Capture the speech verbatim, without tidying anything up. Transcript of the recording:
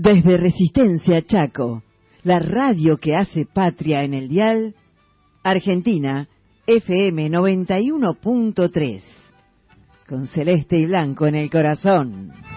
Desde Resistencia Chaco, la radio que hace patria en el dial, Argentina, F M noventa y uno punto tres, con Celeste y Blanco en el corazón.